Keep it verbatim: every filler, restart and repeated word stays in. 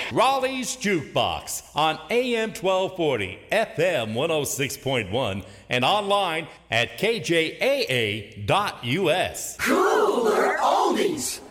Raleigh's Jukebox on A M twelve forty, F M one oh six point one, and online at K J A A dot U S. Cooler Oldies.